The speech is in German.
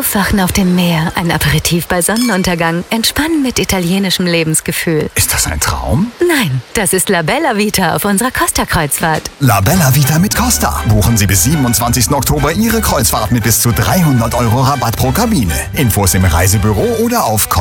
Aufwachen auf dem Meer, ein Aperitif bei Sonnenuntergang, Entspannen mit italienischem Lebensgefühl. Ist das ein Traum? Nein, das ist La Bella Vita auf unserer Costa-Kreuzfahrt. La Bella Vita mit Costa. Buchen Sie bis 27. Oktober Ihre Kreuzfahrt mit bis zu 300 € Rabatt pro Kabine. Infos im Reisebüro oder auf costa.com.